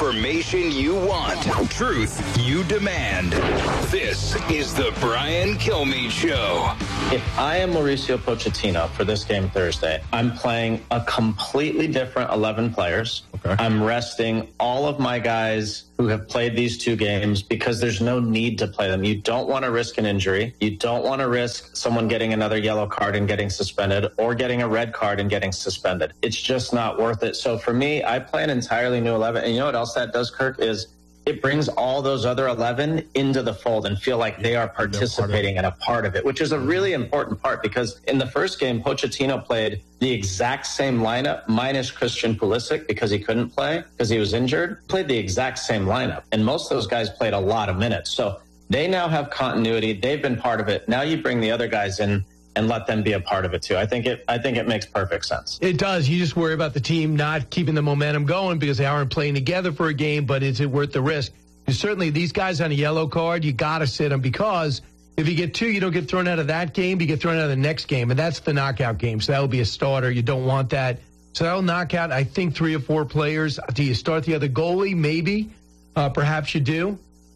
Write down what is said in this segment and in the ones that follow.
Information you want. Truth you demand. This is the Brian Kilmeade Show. If I am Mauricio Pochettino for this game Thursday, I'm playing a completely different 11 players. Okay. I'm resting all of my guys who have played these two games because there's no need to play them. You don't want to risk an injury. You don't want to risk someone getting another yellow card and getting suspended or getting a red card and getting suspended. It's just not worth it. So for me, I play an entirely new 11. And you know what else that does, Kirk, is it brings all those other 11 into the fold and feel like they are participating and a part of it, which is a really important part because in the first game, Pochettino played the exact same lineup minus Christian Pulisic because he couldn't play because he was injured, played the exact same lineup. And most of those guys played a lot of minutes. So they now have continuity. They've been part of it. Now you bring the other guys in and let them be a part of it too. I think it makes perfect sense. It does. You just worry about the team not keeping the momentum going because they aren't playing together for a game, but is it worth the risk? Because certainly these guys on a yellow card, you got to sit them because if you get two, you don't get thrown out of that game, you get thrown out of the next game, and that's the knockout game. So that will be a starter. You don't want that. So that will knock out, I think, 3 or 4 players. Do you start the other goalie? Maybe. Perhaps you do.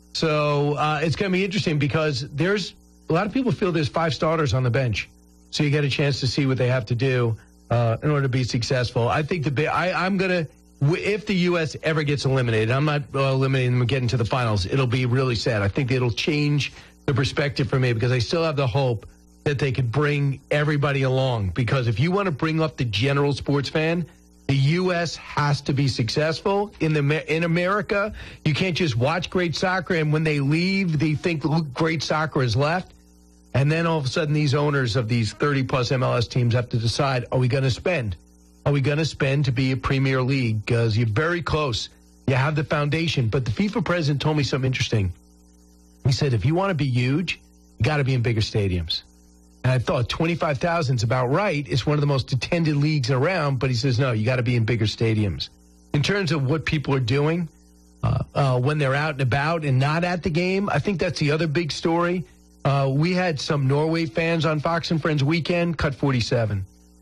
So it's going to be interesting because there's a lot of people feel there's 5 starters on the bench. So you get a chance to see what they have to do in order to be successful. I think I'm going to, if the U.S. ever gets eliminated, I'm not eliminating them and getting to the finals. It'll be really sad. I think it'll change the perspective for me because I still have the hope that they could bring everybody along. Because if you want to bring up the general sports fan, the U.S. has to be successful in America. You can't just watch great soccer, and when they leave, they think great soccer is left. And then all of a sudden, these owners of these 30-plus MLS teams have to decide, are we going to spend? Are we going to spend to be a Premier League? Because you're very close. You have the foundation. But the FIFA president told me something interesting. He said, if you want to be huge, you got to be in bigger stadiums. And I thought 25,000 is about right. It's one of the most attended leagues around. But he says, no, you got to be in bigger stadiums. In terms of what people are doing when they're out and about and not at the game, I think that's the other big story. We had some Norway fans on Fox and Friends weekend, cut 47.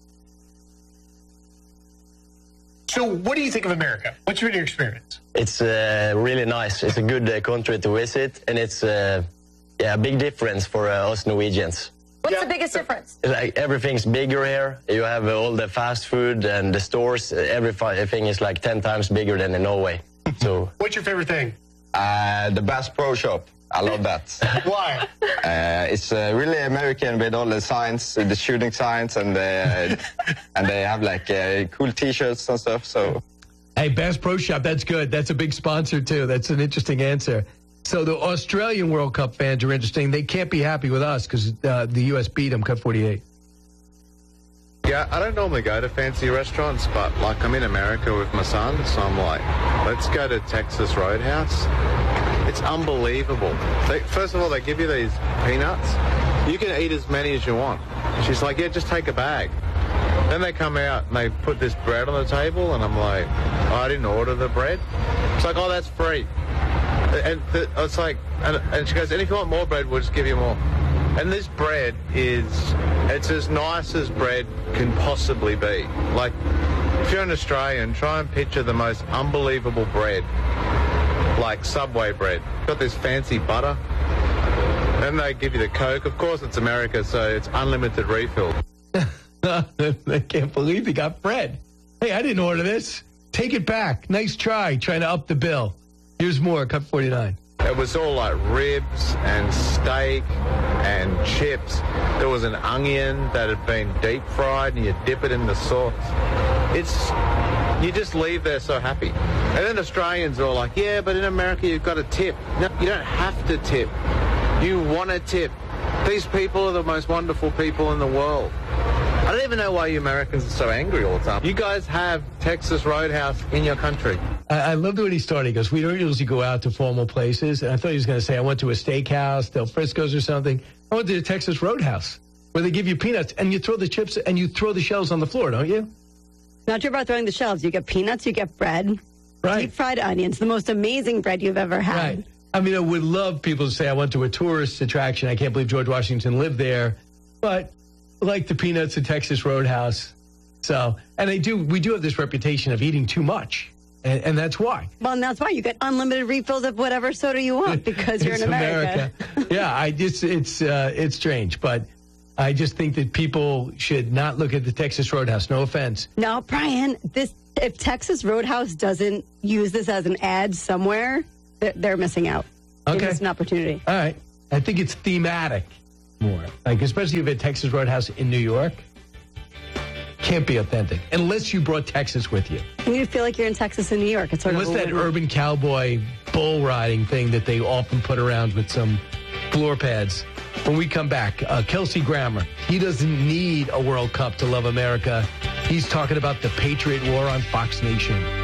So what do you think of America? What's your experience? It's really nice. It's a good country to visit, and it's a big difference for us Norwegians. What's the biggest difference? Like everything's bigger here. You have all the fast food and the stores. Everything is like 10 times bigger than in Norway. So, what's your favorite thing? The Bass Pro Shop. I love that. Why? It's really American with all the signs, the shooting signs, and they have like cool T-shirts and stuff. So, hey, Bass Pro Shop, that's good. That's a big sponsor too. That's an interesting answer. So the Australian World Cup fans are interesting. They can't be happy with us because the U.S. beat them, cut 48. Yeah, I don't normally go to fancy restaurants, but like I'm in America with my son, so I'm like, let's go to Texas Roadhouse. It's unbelievable. First of all, they give you these peanuts. You can eat as many as you want. She's like, yeah, just take a bag. Then they come out and they put this bread on the table, and I'm like, oh, I didn't order the bread. It's like, oh, that's free. And it's like, and she goes, and if you want more bread, we'll just give you more. And this bread it's as nice as bread can possibly be. Like, if you're an Australian, try and picture the most unbelievable bread. Like Subway bread. Got this fancy butter. Then they give you the Coke. Of course, it's America, so it's unlimited refill. I can't believe he got bread. Hey, I didn't order this. Take it back. Nice try, trying to up the bill. Here's more, cut 49. It was all like ribs and steak and chips. There was an onion that had been deep fried, and you dip it in the sauce. You just leave there so happy. And then Australians are all like, yeah, but in America you've got to tip. No, you don't have to tip. You want to tip. These people are the most wonderful people in the world. I don't even know why you Americans are so angry all the time. You guys have Texas Roadhouse in your country. I loved when he started. He goes, we don't usually go out to formal places. And I thought he was going to say, I went to a steakhouse, Del Frisco's or something. I went to the Texas Roadhouse, where they give you peanuts, and you throw the chips, and you throw the shells on the floor, don't you? Not sure about throwing the shells. You get peanuts, you get bread, right? Deep fried onions, the most amazing bread you've ever had. Right. I mean, I would love people to say, I went to a tourist attraction. I can't believe George Washington lived there. But like the peanuts at Texas Roadhouse. So, and we do have this reputation of eating too much. And that's why. Well, and that's why you get unlimited refills of whatever soda you want because you're in America. Yeah, it's strange, but I just think that people should not look at the Texas Roadhouse. No offense. No, Brian, if Texas Roadhouse doesn't use this as an ad somewhere, they're missing out. Okay. It's an opportunity. All right. I think it's thematic more. Like, especially if it's Texas Roadhouse in New York. Can't be authentic unless you brought Texas with you. And you feel like you're in Texas and New York. It's sort Unless of that urban cowboy bull riding thing that they often put around with some floor pads. When we come back, Kelsey Grammer, he doesn't need a World Cup to love America. He's talking about the Patriot War on Fox Nation.